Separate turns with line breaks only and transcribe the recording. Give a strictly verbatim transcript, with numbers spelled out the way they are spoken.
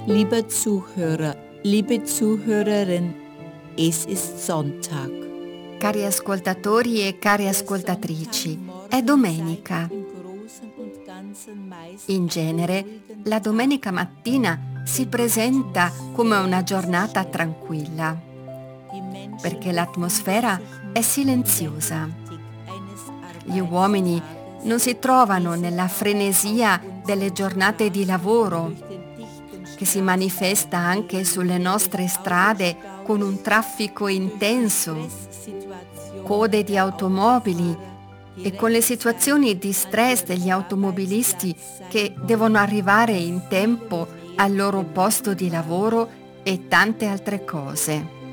Lieber Zuhörer, liebe Zuhörerin, es ist Sonntag.
Cari ascoltatori e cari ascoltatrici, è domenica. In genere, la domenica mattina si presenta come una giornata tranquilla, perché l'atmosfera è silenziosa. Gli uomini non si trovano nella frenesia delle giornate di lavoro, che si manifesta anche sulle nostre strade con un traffico intenso, code di automobili e con le situazioni di stress degli automobilisti che devono arrivare in tempo al loro posto di lavoro e tante altre cose.